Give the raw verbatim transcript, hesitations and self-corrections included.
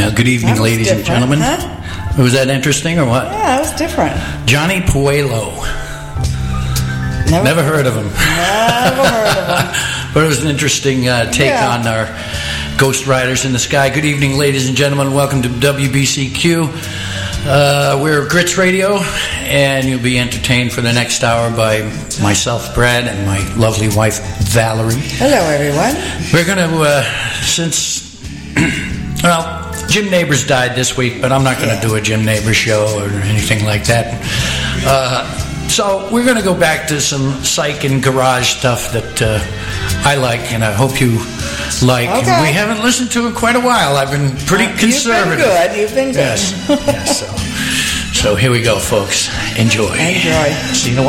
Uh, good evening, ladies and gentlemen. Huh? Was that interesting or what? Yeah, it was different. Johnny Puello. Never, Never heard of him. Never heard of him. But it was an interesting uh, take Yeah. on our Ghost Riders in the Sky. Good evening, ladies and gentlemen. Welcome to W B C Q. Uh, we're Grits Radio, and you'll be entertained for the next hour by myself, Brad, and my lovely wife, Valerie. Hello, everyone. We're going to, uh, since, well, Jim Neighbors died this week, but I'm not going to Yeah. do a Jim Neighbors show or anything like that. Uh, so we're going to go back to some psych and garage stuff that uh, I like, and I hope you like. Okay. And we haven't listened to in quite a while. I've been pretty conservative. You've been good. You've been good. Yes. yes. So, so here we go, folks. Enjoy. Enjoy. See you in a while.